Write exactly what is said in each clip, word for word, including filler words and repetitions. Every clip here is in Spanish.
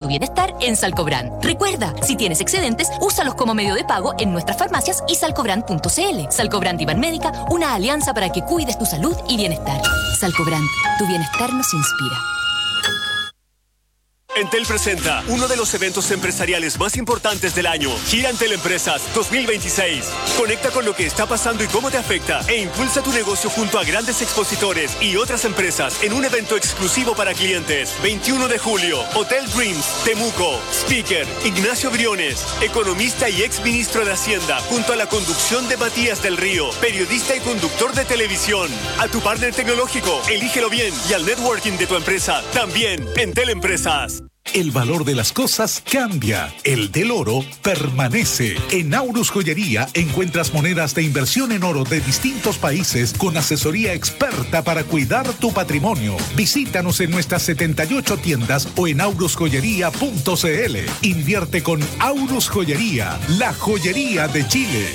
bienestar en Salcobrand. Recuerda, si tienes excedentes, úsalos como medio de pago en nuestras farmacias y salcobrand punto c l. Salcobrand y Banmédica, una alianza para que cuides tu salud y bienestar. Salcobrand, tu bienestar nos inspira. Entel presenta uno de los eventos empresariales más importantes del año, Gira Entel Empresas dos mil veintiséis. Conecta con lo que está pasando y cómo te afecta e impulsa tu negocio junto a grandes expositores y otras empresas en un evento exclusivo para clientes. veintiuno de julio, Hotel Dreams, Temuco. Speaker, Ignacio Briones, economista y ex ministro de Hacienda, junto a la conducción de Matías del Río, periodista y conductor de televisión. A tu partner tecnológico, elígelo bien, y al networking de tu empresa, también. Entel Empresas. El valor de las cosas cambia, el del oro permanece. En Aurus Joyería encuentras monedas de inversión en oro de distintos países con asesoría experta para cuidar tu patrimonio. Visítanos en nuestras setenta y ocho tiendas o en aurus joyería punto c l. Invierte con Aurus Joyería, la joyería de Chile.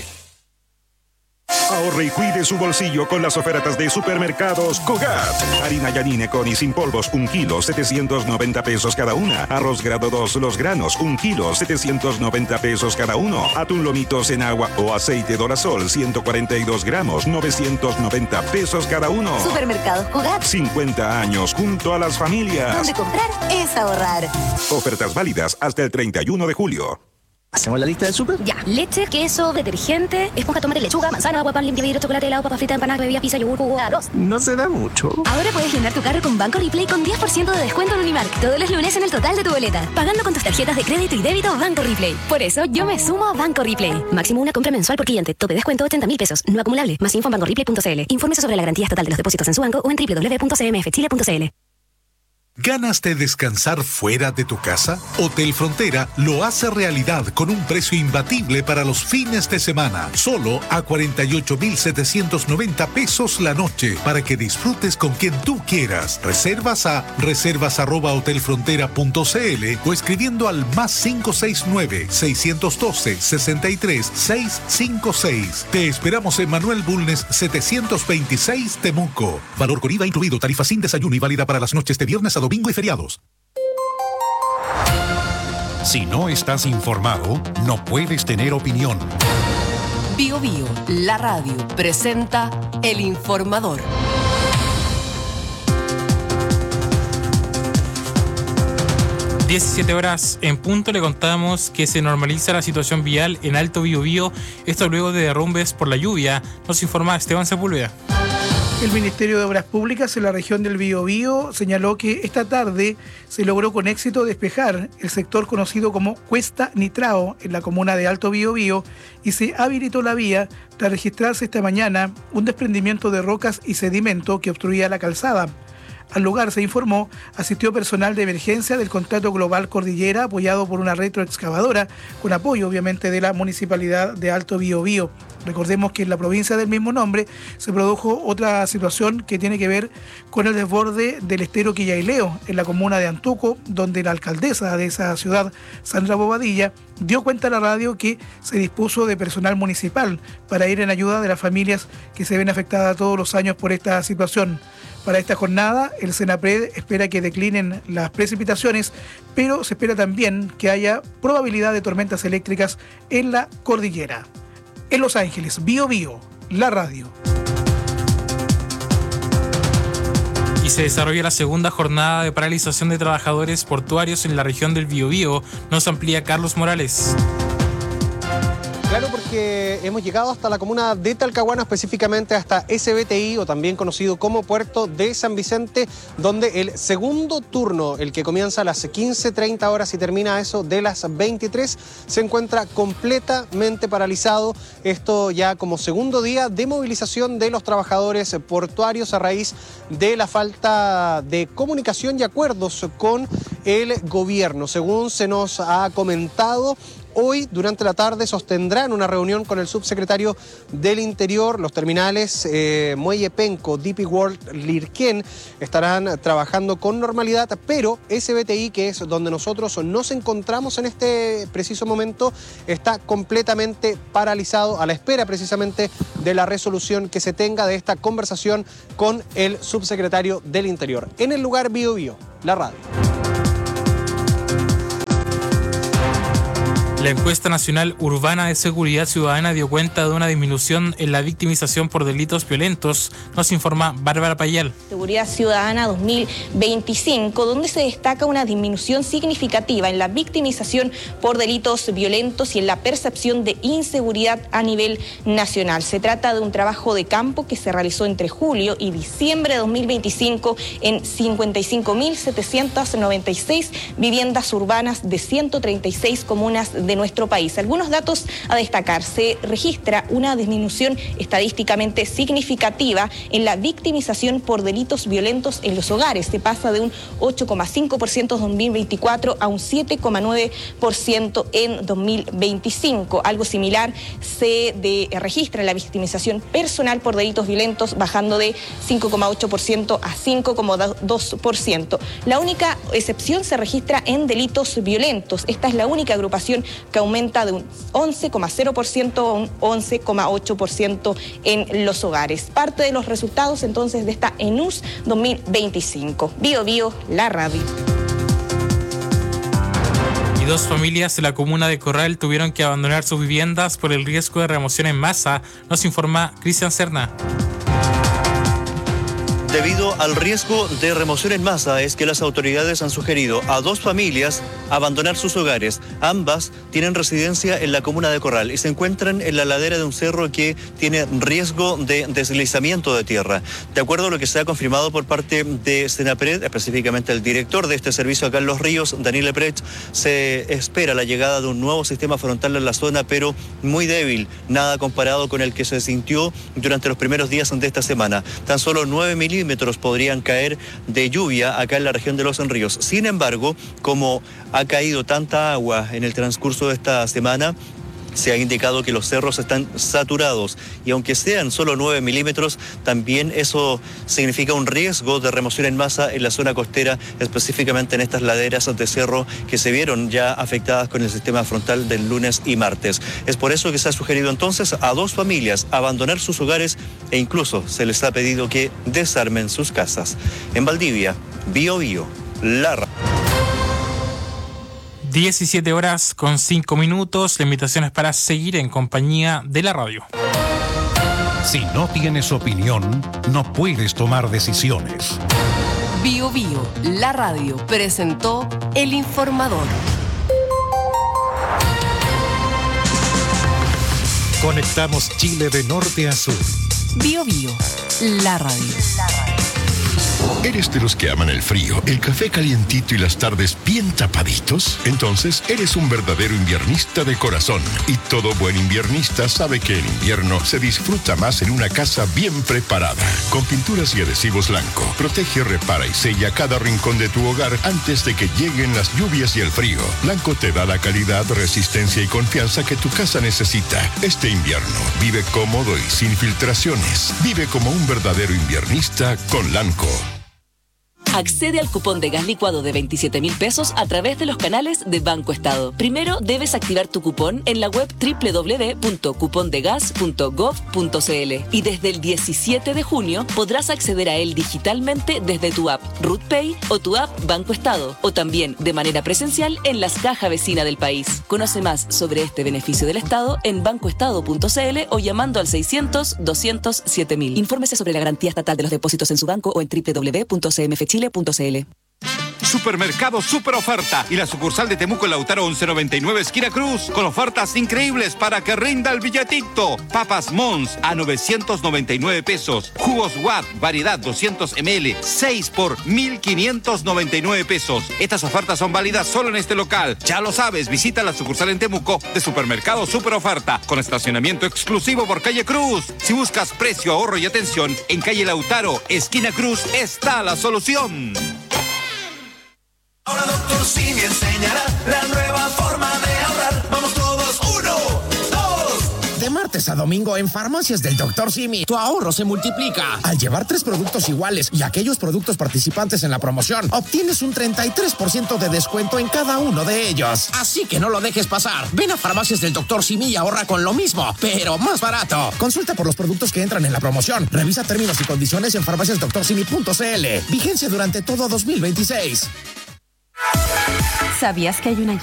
Ahorre y cuide su bolsillo con las ofertas de Supermercados Cogat. Harina Yanine con y sin polvos, un kilo, setecientos noventa pesos cada una. Arroz grado dos, los granos, un kilo, setecientos noventa pesos cada uno. Atún lomitos en agua o aceite Dorasol, ciento cuarenta y dos gramos, novecientos noventa pesos cada uno. Supermercados Cogat. cincuenta años junto a las familias. Donde comprar es ahorrar. Ofertas válidas hasta el treinta y uno de julio. ¿Hacemos la lista del súper? Ya. Leche, queso, detergente, esponja, tomate, lechuga, manzana, agua, pan, limpia, vidrio, chocolate, helado, papa frita, empanada, bebida, pizza, yogur, jugo, arroz. No se da mucho. Ahora puedes llenar tu carro con Banco Replay con diez por ciento de descuento en Unimark todos los lunes en el total de tu boleta. Pagando con tus tarjetas de crédito y débito Banco Replay. Por eso yo me sumo a Banco Replay. Máximo una compra mensual por cliente. Tope descuento ochenta mil pesos. No acumulable. Más info en banco replay punto c l. Infórmese sobre la garantía estatal de los depósitos en su banco o en doble u doble u doble u punto c m f chile punto c l. ¿Ganas de descansar fuera de tu casa? Hotel Frontera lo hace realidad con un precio imbatible para los fines de semana. Solo a cuarenta y ocho mil setecientos noventa pesos la noche para que disfrutes con quien tú quieras. Reservas a reservas arroba hotel frontera punto c l o escribiendo al más cinco seis nueve, seis uno dos, seis tres, seis cinco seis. Te esperamos en Manuel Bulnes setecientos veintiséis Temuco. Valor con I V A incluido. Tarifa sin desayuno y válida para las noches de viernes a domingo y feriados. Si no estás informado, no puedes tener opinión. Bio Bio, la radio, presenta El Informador. diecisiete horas en punto, le contamos que se normaliza la situación vial en Alto Biobío, esto luego de derrumbes por la lluvia. Nos informa Esteban Sepúlveda. El Ministerio de Obras Públicas en la región del Biobío señaló que esta tarde se logró con éxito despejar el sector conocido como Cuesta Nitrao en la comuna de Alto Biobío y se habilitó la vía tras registrarse esta mañana un desprendimiento de rocas y sedimento que obstruía la calzada. Al lugar, se informó, asistió personal de emergencia del Contrato Global Cordillera apoyado por una retroexcavadora con apoyo obviamente de la Municipalidad de Alto Biobío. Recordemos que en la provincia del mismo nombre se produjo otra situación que tiene que ver con el desborde del estero Quillaileo en la comuna de Antuco, donde la alcaldesa de esa ciudad, Sandra Bobadilla, dio cuenta a la radio que se dispuso de personal municipal para ir en ayuda de las familias que se ven afectadas todos los años por esta situación. Para esta jornada, el Senapred espera que declinen las precipitaciones, pero se espera también que haya probabilidad de tormentas eléctricas en la cordillera. En Los Ángeles, Bio Bio, la radio. Y se desarrolla la segunda jornada de paralización de trabajadores portuarios en la región del Biobío. Nos amplía Carlos Morales. Claro, porque hemos llegado hasta la comuna de Talcahuano, específicamente hasta S B T I, o también conocido como Puerto de San Vicente, donde el segundo turno, el que comienza a las quince treinta horas y termina a eso de las veintitrés, se encuentra completamente paralizado. Esto ya como segundo día de movilización de los trabajadores portuarios a raíz de la falta de comunicación y acuerdos con el gobierno. Según se nos ha comentado, hoy, durante la tarde, sostendrán una reunión con el subsecretario del Interior. Los terminales eh, Muelle Penco, D P World, Lirquén estarán trabajando con normalidad, pero S B T I, que es donde nosotros nos encontramos en este preciso momento, está completamente paralizado a la espera precisamente de la resolución que se tenga de esta conversación con el subsecretario del Interior. En el lugar Bio Bio, la radio. La encuesta nacional urbana de seguridad ciudadana dio cuenta de una disminución en la victimización por delitos violentos, nos informa Bárbara Payal. Seguridad Ciudadana dos mil veinticinco, donde se destaca una disminución significativa en la victimización por delitos violentos y en la percepción de inseguridad a nivel nacional. Se trata de un trabajo de campo que se realizó entre julio y diciembre de dos mil veinticinco en cincuenta y cinco mil setecientas noventa y seis viviendas urbanas de ciento treinta y seis comunas de nuestro país. Algunos datos a destacar: se registra una disminución estadísticamente significativa en la victimización por delitos violentos en los hogares. Se pasa de un ocho coma cinco por ciento en dos mil veinticuatro a un siete coma nueve por ciento en dos mil veinticinco. Algo similar se de, registra en la victimización personal por delitos violentos, bajando de cinco coma ocho por ciento a cinco coma dos por ciento. La única excepción se registra en delitos violentos. Esta es la única agrupación que aumenta de un once coma cero por ciento a un once coma ocho por ciento en los hogares. Parte de los resultados entonces de esta ENUS dos mil veinticinco. Bio Bio, la radio. Y dos familias de la comuna de Corral tuvieron que abandonar sus viviendas por el riesgo de remoción en masa, nos informa Cristian Serna. Debido al riesgo de remoción en masa es que las autoridades han sugerido a dos familias abandonar sus hogares. Ambas tienen residencia en la comuna de Corral y se encuentran en la ladera de un cerro que tiene riesgo de deslizamiento de tierra. De acuerdo a lo que se ha confirmado por parte de Senapred, específicamente el director de este servicio acá en Los Ríos, Daniel Epret, se espera la llegada de un nuevo sistema frontal en la zona, pero muy débil, nada comparado con el que se sintió durante los primeros días de esta semana. Tan solo nueve milímetros podrían caer de lluvia acá en la región de Los Ríos. Sin embargo, como ha caído tanta agua en el transcurso de esta semana, se ha indicado que los cerros están saturados y aunque sean solo nueve milímetros, también eso significa un riesgo de remoción en masa en la zona costera, específicamente en estas laderas de cerro que se vieron ya afectadas con el sistema frontal del lunes y martes. Es por eso que se ha sugerido entonces a dos familias abandonar sus hogares e incluso se les ha pedido que desarmen sus casas. En Valdivia, Bio Bio, la radio. diecisiete horas con cinco minutos. La invitación es para seguir en compañía de la radio. Si no tienes opinión, no puedes tomar decisiones. Bio Bio, la radio, presentó El Informador. Conectamos Chile de norte a sur. Bio Bio, la radio. La radio. ¿Eres de los que aman el frío, el café calientito y las tardes bien tapaditos? Entonces eres un verdadero inviernista de corazón. Y todo buen inviernista sabe que el invierno se disfruta más en una casa bien preparada. Con pinturas y adhesivos Lanco, protege, repara y sella cada rincón de tu hogar antes de que lleguen las lluvias y el frío. Lanco te da la calidad, resistencia y confianza que tu casa necesita. Este invierno vive cómodo y sin filtraciones. Vive como un verdadero inviernista con Lanco. Accede al cupón de gas licuado de veintisiete mil pesos a través de los canales de Banco Estado. Primero debes activar tu cupón en la web doble u doble u doble u punto cupondegas punto gov punto cl y desde el diecisiete de junio podrás acceder a él digitalmente desde tu app RutPay o tu app Banco Estado o también de manera presencial en las cajas vecinas del país. Conoce más sobre este beneficio del Estado en bancoestado punto cl o llamando al seiscientos, doscientos, siete mil. Infórmese sobre la garantía estatal de los depósitos en su banco o en doble u doble u doble u punto c m f chile punto c l. Supermercado Super Oferta y la sucursal de Temuco Lautaro once noventa y nueve esquina Cruz con ofertas increíbles para que rinda el billetito. Papas Mons a novecientos noventa y nueve pesos. Jugos Watt, variedad doscientos mililitros, seis por mil quinientos noventa y nueve pesos. Estas ofertas son válidas solo en este local. Ya lo sabes, visita la sucursal en Temuco de Supermercado Super Oferta con estacionamiento exclusivo por calle Cruz. Si buscas precio, ahorro y atención, en calle Lautaro, esquina Cruz, está la solución. Ahora Doctor Simi enseñará la nueva forma de ahorrar. Vamos todos, uno, dos. De martes a domingo en Farmacias del Doctor Simi, tu ahorro se multiplica. Al llevar tres productos iguales y aquellos productos participantes en la promoción, obtienes un treinta y tres por ciento de descuento en cada uno de ellos. Así que no lo dejes pasar. Ven a Farmacias del Doctor Simi y ahorra con lo mismo, pero más barato. Consulta por los productos que entran en la promoción. Revisa términos y condiciones en farmacias doctor simi punto c l. Vigencia durante todo dos mil veintiséis. ¿Sabías que hay una